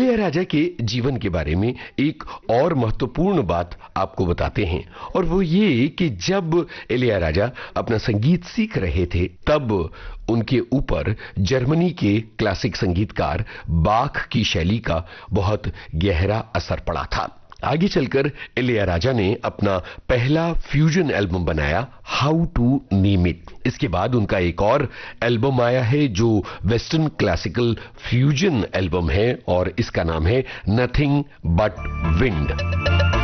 इलैयाराजा के जीवन के बारे में एक और महत्वपूर्ण बात आपको बताते हैं, और वो ये कि जब इलैयाराजा अपना संगीत सीख रहे थे तब उनके ऊपर जर्मनी के क्लासिक संगीतकार बाख की शैली का बहुत गहरा असर पड़ा था। आगे चलकर इलैयाराजा ने अपना पहला फ्यूजन एल्बम बनाया, हाउ टू नेम इट। इसके बाद उनका एक और एल्बम आया है जो वेस्टर्न क्लासिकल फ्यूजन एल्बम है और इसका नाम है नथिंग बट विंड।